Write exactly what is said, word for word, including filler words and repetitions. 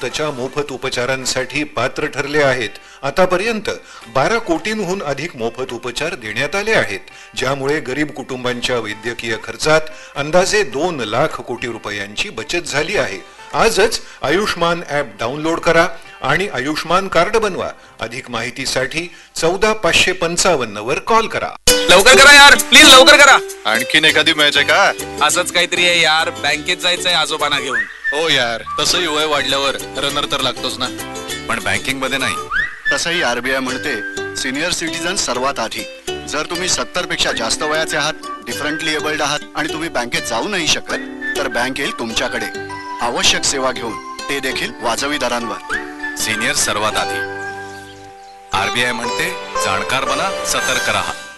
त्वचा मोफत उपचारांसाठी पात्र ठरले आहेत। आतापर्यंत बारा कोटींहून अधिक मोफत उपचार देण्यात आले आहेत, ज्यामुळे गरीब कुटुंबांच्या वैद्यकीय खर्चात अंदाजे दोन लाख कोटी रुपयांची बचत झाली आहे। आजच आयुष्मान ॲप डाउनलोड करा आणि आयुष्मान कार्ड बनवा। अधिक माहितीसाठी चौदा पाचशे पंचावन्न वर कॉल करा। लवकर करा यार, प्लीज लवकर करा। आणखीन एखादी मॅच आहे का? असंच काहीतरी आहे यार, बँकेत जायचंय आजोबांना घेऊन। हो यार, तसंही वय वाढल्यावर रनर तर लागतोच ना, पण बँकिंग मध्ये नाही। तसंही आरबीआय म्हणते सिनियर सिटीजन सर्वात आधी। जर तुम्ही सत्तर पेक्षा जास्त वयाचे आहात, डिफरंटली एबल्ड आहात आणि तुम्ही बँकेत जाऊ नाही शकत, तर बँक येईल तुमच्याकडे आवश्यक सेवा घेऊन, ते देखील वाजवी दरांवर। सिनियर सर्वात आधी। आरबीआय म्हणते जाणकार बना, सतर्क रहा।